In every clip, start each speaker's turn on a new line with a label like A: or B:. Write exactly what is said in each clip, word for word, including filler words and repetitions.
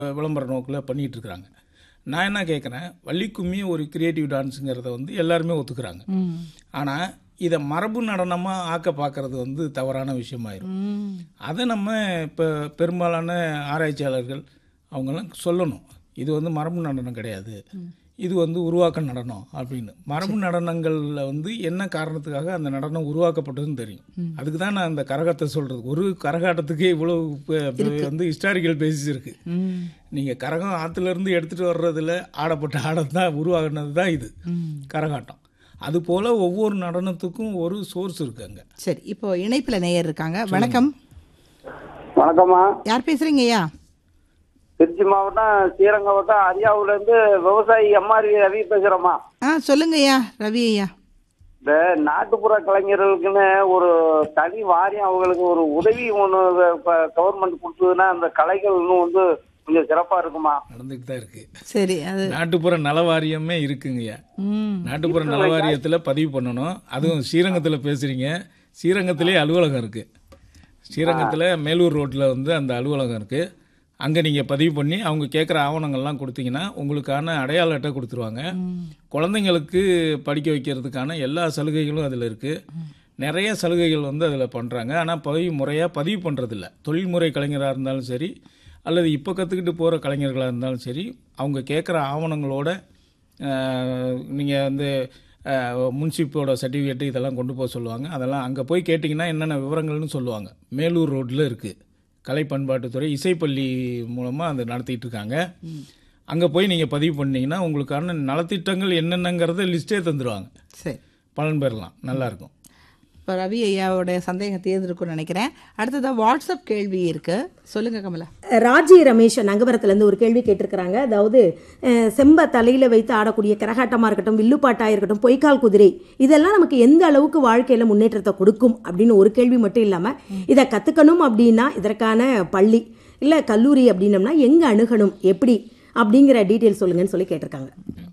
A: விளம்பர நோக்கில் பண்ணிகிட்டு இருக்கிறாங்க. நான் என்ன கேட்குறேன், வள்ளிக்கும்மி ஒரு கிரியேட்டிவ் டான்ஸுங்கிறத வந்து எல்லாருமே ஒத்துக்கிறாங்க. ஆனால் இதை மரபு நடனமாக ஆக்க பார்க்கறது வந்து தவறான விஷயமாயிரும். அதை நம்ம இப்போ பெரும்பாலான ஆராய்ச்சியாளர்கள் அவங்கெல்லாம் சொல்லணும், இது வந்து மரபு நடனம் கிடையாது, இது வந்து உருவாக்க நடனம் அப்படின்னு. மரபு நடனங்களில் வந்து என்ன காரணத்துக்காக அந்த நடனம் உருவாக்கப்பட்டதுன்னு தெரியும். அதுக்கு தான் நான் அந்த கரகாட்டத்தை சொல்கிறது. ஒரு கரகாட்டத்துக்கே இவ்வளோ வந்து ஹிஸ்டாரிக்கல் பேசிஸ் இருக்குது. நீங்கள் கரகம் ஆற்றுலேருந்து எடுத்துகிட்டு வர்றதுல ஆடப்பட்ட ஆடம் தான் உருவாகினது தான் இது கரகாட்டம். அதுபோல் ஒவ்வொரு நடனத்துக்கும் ஒரு சோர்ஸ் இருக்கு அங்கே.
B: சரி, இப்போ இணைப்பில் நேயர் இருக்காங்க. வணக்கம்.
C: வணக்கம்மா.
B: யார் பேசுகிறீங்க ஐயா?
C: திருச்சி மாவட்டம் ஸ்ரீரங்கம் வட்டம் அரியாவுலேருந்து விவசாயி எம்ஆர் ரவி பேசுகிறோம்மா.
B: ஆ சொல்லுங்க ஐயா ரவி ஐயா.
C: இந்த நாட்டுப்புற கலைஞர்களுக்குன்னு ஒரு தனி வாரியம், அவங்களுக்கு ஒரு உதவி ஒன்று இப்போ கவர்மெண்ட் கொடுத்ததுன்னா அந்த கலைகள் இன்னும் வந்து கொஞ்சம் சிறப்பாக இருக்குமா?
A: நடந்துட்டு தான் இருக்கு.
B: சரி, அது
A: நாட்டுப்புற நலவாரியமே இருக்குங்கய்யா. நாட்டுப்புற நலவாரியத்தில் பதிவு பண்ணணும். அதுவும் ஸ்ரீரங்கத்தில் பேசுகிறீங்க. ஸ்ரீரங்கத்திலே அலுவலகம் இருக்குது. ஸ்ரீரங்கத்தில் மேலூர் ரோட்டில் வந்து அந்த அலுவலகம் இருக்குது. அங்கே நீங்கள் பதிவு பண்ணி அவங்க கேட்குற ஆவணங்கள்லாம் கொடுத்தீங்கன்னா உங்களுக்கான அடையாள அட்டை கொடுத்துருவாங்க. குழந்தைங்களுக்கு படிக்க வைக்கிறதுக்கான எல்லா சலுகைகளும் அதில் இருக்குது. நிறைய சலுகைகள் வந்து அதில் பண்ணுறாங்க. ஆனால் பதிவு முறையாக பதிவு பண்ணுறதில்ல. தொழில்முறை கலைஞராக இருந்தாலும் சரி, அல்லது இப்போ கற்றுக்கிட்டு போகிற கலைஞர்களாக இருந்தாலும் சரி, அவங்க கேட்குற ஆவணங்களோட நீங்கள் வந்து முன்சிப்போட சர்டிஃபிகேட்டு இதெல்லாம் கொண்டு போக சொல்லுவாங்க. அதெல்லாம் அங்கே போய் கேட்டிங்கன்னா என்னென்ன விவரங்கள்னு சொல்லுவாங்க. மேலூர் ரோட்டில் இருக்குது கலை பண்பாட்டுத்துறை இசைப்பள்ளி மூலமாக அதை நடத்திட்டு இருக்காங்க. அங்கே போய் நீங்கள் பதிவு பண்ணிங்கன்னா உங்களுக்கான நலத்திட்டங்கள் என்னென்னங்கிறத லிஸ்ட்டே தந்துடுவாங்க.
B: சரி,
A: பலன் பெறலாம். நல்லாயிருக்கும்.
B: இப்போ ரவி ஐயாவோட சந்தேகம் தீர்ந்துருக்குன்னு நினைக்கிறேன். அடுத்ததாக வாட்ஸ்அப் கேள்வி இருக்குது, சொல்லுங்கள் கமலா.
D: ராஜி ரமேஷ் நங்கவரத்துலேருந்து ஒரு கேள்வி கேட்டிருக்கிறாங்க. அதாவது செம்ப தலையில் வைத்து ஆடக்கூடிய கரகாட்டமாக இருக்கட்டும், வில்லுப்பாட்டாக இருக்கட்டும், பொய்க்கால் குதிரை, இதெல்லாம் நமக்கு எந்த அளவுக்கு வாழ்க்கையில் முன்னேற்றத்தை கொடுக்கும் அப்படின்னு ஒரு கேள்வி மட்டும் இல்லாமல், இதை கற்றுக்கணும் அப்படின்னா இதற்கான பள்ளி இல்லை கல்லூரி அப்படின்னம்னா எங்கே அணுகணும், எப்படி அப்படிங்கிற டீட்டெயில் சொல்லுங்கன்னு சொல்லி கேட்டிருக்காங்க.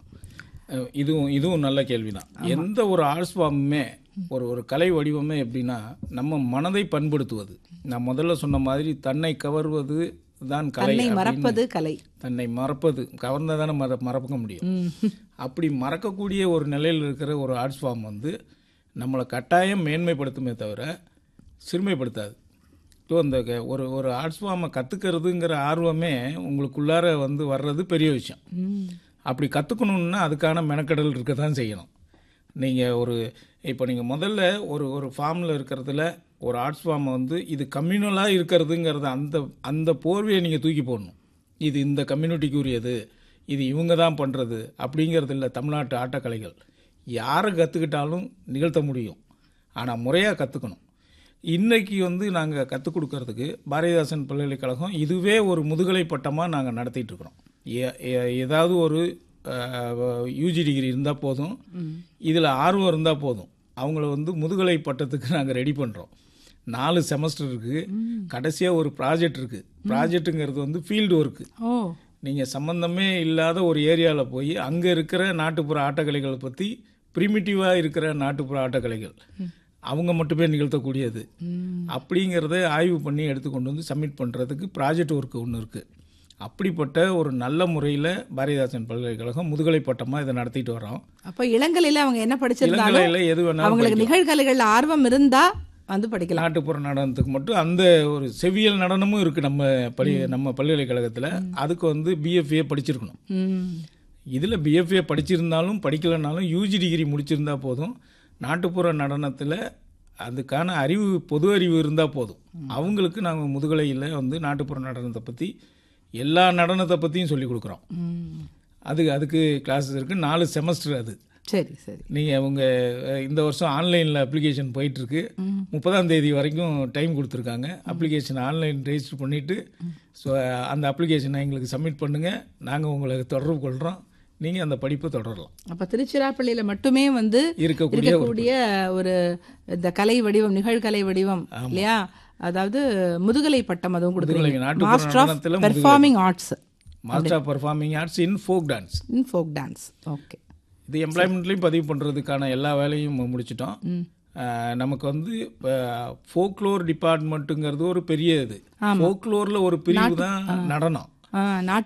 A: இதுவும் இதுவும் நல்ல கேள்வி தான். எந்த ஒரு ஆர்ட்ஸ் ஃபார்முமே ஒரு ஒரு கலை வடிவமே எப்படின்னா நம்ம மனதை பண்படுத்துவது. நான் முதல்ல சொன்ன மாதிரி தன்னை கவர்வது தான் கலை.
B: மறப்பது கலை.
A: தன்னை மறப்பது கவர்ந்ததானே மற மறக்க முடியும். அப்படி மறக்கக்கூடிய ஒரு நிலையில் இருக்கிற ஒரு ஆர்ட்ஸ் ஃபார்ம் வந்து நம்மளை கட்டாயம் மேன்மைப்படுத்துமே தவிர சிறுமைப்படுத்தாது. ஸோ அந்த ஒரு ஒரு ஆர்ட்ஸ் ஃபார்மை கற்றுக்கிறதுங்கிற ஆர்வமே உங்களுக்குள்ளார வந்து வர்றது பெரிய விஷயம். அப்படி கற்றுக்கணுன்னா அதுக்கான மெனக்கடல் இருக்க தான் செய்யணும். நீங்கள் ஒரு இப்போ நீங்கள் முதல்ல ஒரு ஒரு ஃபார்மில் இருக்கிறதுல ஒரு ஆர்ட்ஸ் ஃபார்மை வந்து இது கம்யூனலாக இருக்கிறதுங்கிறத அந்த அந்த போர்வையை நீங்கள் தூக்கி போடணும். இது இந்த கம்யூனிட்டிக்கு உரியது, இது இவங்க தான் பண்ணுறது அப்படிங்கிறது இல்லை. தமிழ்நாட்டு ஆட்டக்கலைகள் யாரை கற்றுக்கிட்டாலும் நிகழ்த்த முடியும், ஆனால் முறையாக கற்றுக்கணும். இன்றைக்கி வந்து நாங்கள் கற்றுக் கொடுக்கறதுக்கு பாரதிதாசன் பல்கலைக்கழகம் இதுவே ஒரு முதுகலை பட்டமாக நாங்கள் நடத்திட்டுருக்குறோம். ஏதாவது ஒரு யூஜி டிகிரி இருந்தால் போதும், இதில் ஆர்வம் இருந்தால் போதும், அவங்கள வந்து முதுகலை பட்டத்துக்கு நாங்கள் ரெடி பண்ணுறோம். நாலு செமஸ்டர் இருக்குது. கடைசியாக ஒரு ப்ராஜெக்ட் இருக்குது. ப்ராஜெக்ட்டுங்கிறது வந்து ஃபீல்டு ஒர்க்கு. நீங்கள் சம்மந்தமே இல்லாத ஒரு ஏரியாவில் போய் அங்கே இருக்கிற நாட்டுப்புற ஆட்டக்கலைகளை பற்றி ப்ரிமிட்டிவாக இருக்கிற நாட்டுப்புற ஆட்டக்கலைகள் அவங்க மட்டுமே நிகழ்த்தக்கூடியது அப்படிங்கிறத ஆய்வு பண்ணி எடுத்து கொண்டு வந்து சப்மிட் பண்ணுறதுக்கு ப்ராஜெக்ட் ஒர்க்கு ஒன்று இருக்குது. அப்படிப்பட்ட ஒரு நல்ல முறையில் பாரதிதாசன் பல்கலைக்கழகம் முதுகலை பட்டமாக இதை நடத்திட்டு வரோம்.
B: அப்போ இளங்கலையில் அவங்க என்ன படிச்சிருந்தாலும்
A: இளங்கலையில் எது வேணாலும்
B: அவங்களுக்கு நிகழ்கலைகள் ஆர்வம் இருந்தால் வந்து படிக்கலாம்.
A: நாட்டுப்புற நடனத்துக்கு மட்டும் அந்த ஒரு செவ்வியல் நடனமும் இருக்குது நம்ம பள்ளி நம்ம பல்கலைக்கழகத்தில். அதுக்கு வந்து பிஎஃப்ஏ படிச்சிருக்கணும். இதில் பிஎஃப்ஏ படிச்சிருந்தாலும் படிக்கலைனாலும் யூஜி டிகிரி முடிச்சிருந்தா போதும். நாட்டுப்புற நடனத்தில் அதுக்கான அறிவு பொது அறிவு இருந்தால் போதும். அவங்களுக்கு நாங்கள் முதுகலையில் வந்து நாட்டுப்புற நடனத்தை பற்றி எல்லா நடனத்தை பற்றியும் சொல்லிக் கொடுக்குறோம். அது அதுக்கு கிளாஸஸ் இருக்குது. நாலு செமஸ்டர் அது.
B: சரி சரி.
A: நீங்கள் உங்கள் இந்த வருஷம் ஆன்லைனில் அப்ளிகேஷன் போயிட்டுருக்கு. முப்பதாம் தேதி வரைக்கும் டைம் கொடுத்துருக்காங்க. அப்ளிகேஷன் ஆன்லைன் ரெஜிஸ்டர் பண்ணிவிட்டு ஸோ அந்த அப்ளிகேஷனை எங்களுக்கு சப்மிட் பண்ணுங்கள். நாங்கள் உங்களுக்கு தொடர்பு கொள்கிறோம். நீங்கள் அந்த படிப்பை தொடரலாம்.
B: அப்போ திருச்சிராப்பள்ளியில் மட்டுமே வந்து இருக்கக்கூடிய ஒரு இந்த கலை வடிவம், நிகழ்கலை வடிவம் இல்லையா, அதாவது முதுகலை பட்டம் அதுவும் கொடுத்துருக்கீங்க. Master of performing arts.
A: Master of performing arts in folk dance.
B: In folk dance. Okay.
A: இது எம்ப்ளாய்மெண்ட்லேயும் பதிவு பண்ணுறதுக்கான எல்லா வேலையும் முடிச்சிட்டோம். நமக்கு வந்து ஃபோக்லோர் டிபார்ட்மெண்ட்டுங்கிறது ஒரு பெரிய இது. ஃபோக்லோரில் ஒரு பிரிவு தான் நடனம்.
B: நாட்டு